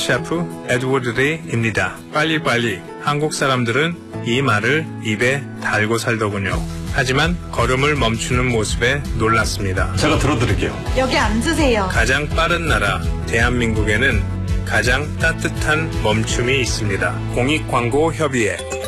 셰프 에드워드 레이입니다. 빨리빨리 한국 사람들은 이 말을 입에 달고 살더군요. 하지만 걸음을 멈추는 모습에 놀랐습니다. 제가 들어드릴게요. 여기 앉으세요. 가장 빠른 나라 대한민국에는 가장 따뜻한 멈춤이 있습니다. 공익광고협의회